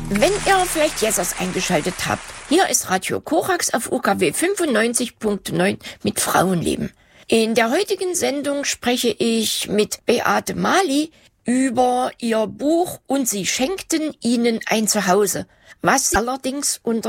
Wenn ihr vielleicht jetzt erst eingeschaltet habt, hier ist Radio Korax auf UKW 95.9 mit Frauenleben. In der heutigen Sendung spreche ich mit Beate Mali über ihr Buch Und sie schenkten ihnen ein Zuhause, was allerdings unter